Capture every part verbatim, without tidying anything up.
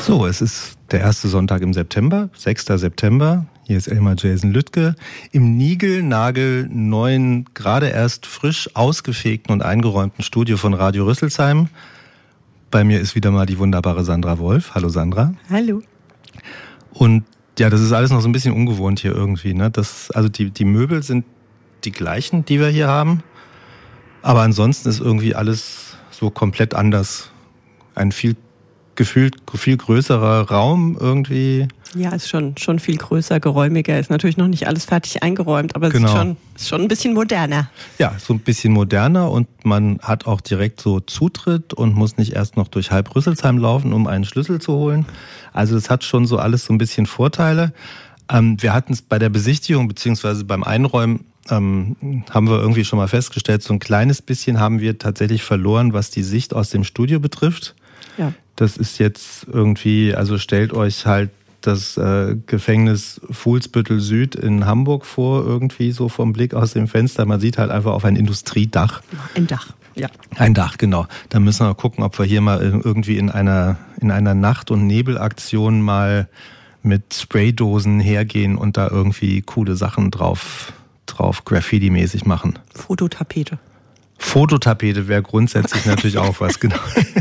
So, es ist der erste Sonntag im September, sechster September. Hier ist Elmar Jason Lüttke im niegelnagelneuen, gerade erst frisch ausgefegten und eingeräumten Studio von Radio Rüsselsheim. Bei mir ist wieder mal die wunderbare Sandra Wolf. Hallo Sandra. Hallo. Und ja, das ist alles noch so ein bisschen ungewohnt hier irgendwie, ne? Das, also die, die Möbel sind die gleichen, die wir hier haben. Aber ansonsten ist irgendwie alles so komplett anders. Ein viel gefühlt viel größerer Raum irgendwie. Ja, ist schon, schon viel größer, geräumiger. Ist natürlich noch nicht alles fertig eingeräumt, aber genau. es ist schon, ist schon ein bisschen moderner. Ja, so ein bisschen moderner und man hat auch direkt so Zutritt und muss nicht erst noch durch halb Rüsselsheim laufen, um einen Schlüssel zu holen. Also es hat schon so alles so ein bisschen Vorteile. Ähm, wir hatten es bei der Besichtigung beziehungsweise beim Einräumen ähm, haben wir irgendwie schon mal festgestellt, so ein kleines bisschen haben wir tatsächlich verloren, was die Sicht aus dem Studio betrifft. Ja. Das ist jetzt irgendwie, also stellt euch halt das äh, Gefängnis Fuhlsbüttel Süd in Hamburg vor, irgendwie so vom Blick aus dem Fenster. Man sieht halt einfach auf ein Industriedach. Ein Dach, ja. Ein Dach, genau. Da müssen wir gucken, ob wir hier mal irgendwie in einer, in einer Nacht- und Nebelaktion mal mit Spraydosen hergehen und da irgendwie coole Sachen drauf, drauf Graffiti-mäßig machen. Fototapete. Fototapete wäre grundsätzlich natürlich auch was, genau.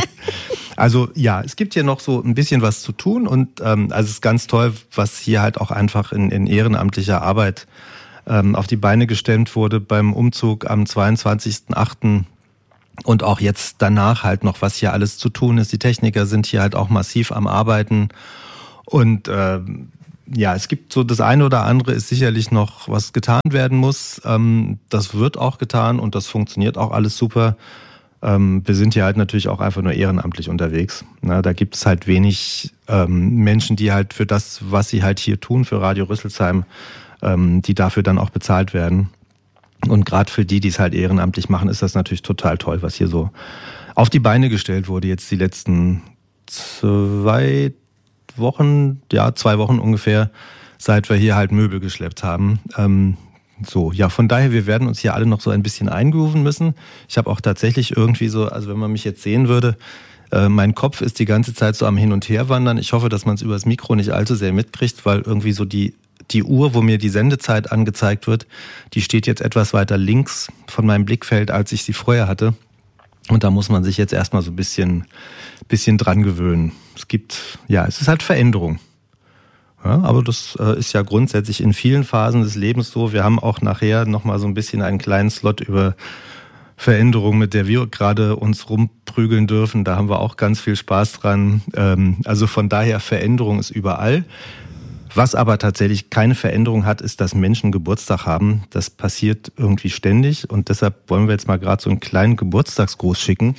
Also ja, es gibt hier noch so ein bisschen was zu tun und ähm, also es ist ganz toll, was hier halt auch einfach in, in ehrenamtlicher Arbeit ähm, auf die Beine gestemmt wurde beim Umzug am zweiundzwanzigsten achten und auch jetzt danach halt noch, was hier alles zu tun ist. Die Techniker sind hier halt auch massiv am Arbeiten und ähm, ja, es gibt so das eine oder andere ist sicherlich noch, was getan werden muss. Ähm, das wird auch getan und das funktioniert auch alles super. Ähm, wir sind hier halt natürlich auch einfach nur ehrenamtlich unterwegs. Na, da gibt es halt wenig ähm, Menschen, die halt für das, was sie halt hier tun, für Radio Rüsselsheim, ähm, die dafür dann auch bezahlt werden. Und gerade für die, die es halt ehrenamtlich machen, ist das natürlich total toll, was hier so auf die Beine gestellt wurde. Jetzt die letzten zwei Wochen, ja, zwei Wochen ungefähr, seit wir hier halt Möbel geschleppt haben. Ähm, So, ja, von daher, wir werden uns hier alle noch so ein bisschen eingrooven müssen. Ich habe auch tatsächlich irgendwie so, also wenn man mich jetzt sehen würde, äh, mein Kopf ist die ganze Zeit so am Hin- und Herwandern. Ich hoffe, dass man es über das Mikro nicht allzu sehr mitkriegt, weil irgendwie so die, die Uhr, wo mir die Sendezeit angezeigt wird, die steht jetzt etwas weiter links von meinem Blickfeld, als ich sie vorher hatte. Und da muss man sich jetzt erstmal so ein bisschen, bisschen dran gewöhnen. Es gibt, ja, es ist halt Veränderung. Ja, aber das äh, ist ja grundsätzlich in vielen Phasen des Lebens so. Wir haben auch nachher nochmal so ein bisschen einen kleinen Slot über Veränderung, mit der wir gerade uns rumprügeln dürfen. Da haben wir auch ganz viel Spaß dran. Ähm, also von daher, Veränderung ist überall. Was aber tatsächlich keine Veränderung hat, ist, dass Menschen Geburtstag haben. Das passiert irgendwie ständig und deshalb wollen wir jetzt mal gerade so einen kleinen Geburtstagsgruß schicken.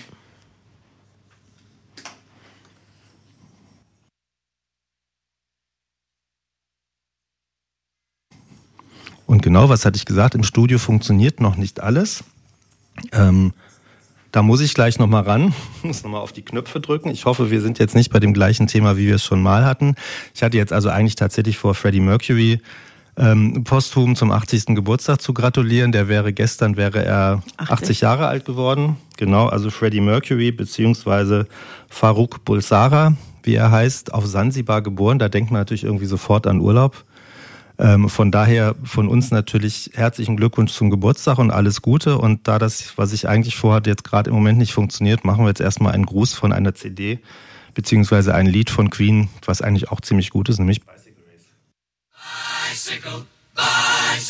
Und genau, was hatte ich gesagt? Im Studio funktioniert noch nicht alles. Ähm, da muss ich gleich nochmal ran, muss nochmal auf die Knöpfe drücken. Ich hoffe, wir sind jetzt nicht bei dem gleichen Thema, wie wir es schon mal hatten. Ich hatte jetzt also eigentlich tatsächlich vor, Freddie Mercury ähm, posthum zum achtzigsten Geburtstag zu gratulieren. Der wäre gestern, wäre er achtzig, achtzig Jahre alt geworden. Genau, also Freddie Mercury beziehungsweise Farrokh Bulsara, wie er heißt, auf Sansibar geboren. Da denkt man natürlich irgendwie sofort an Urlaub. Ähm, von daher von uns natürlich herzlichen Glückwunsch zum Geburtstag und alles Gute. Und da das, was ich eigentlich vorhatte, jetzt gerade im Moment nicht funktioniert, machen wir jetzt erstmal einen Gruß von einer C D, beziehungsweise ein Lied von Queen, was eigentlich auch ziemlich gut ist, nämlich Bicycle Race. Bicycle, Bicycle.